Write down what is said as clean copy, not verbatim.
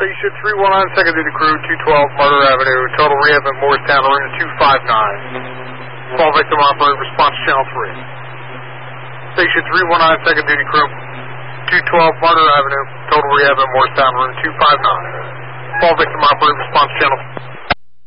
Station 319, second duty crew, 212 Murder Avenue, total rehab in Morristown, arena 259. Fall victim operator, response channel 3. Station 319, second duty crew, 212 Murder Avenue, total rehab in Morristown, arena 259. Fall victim operator, response channel 3.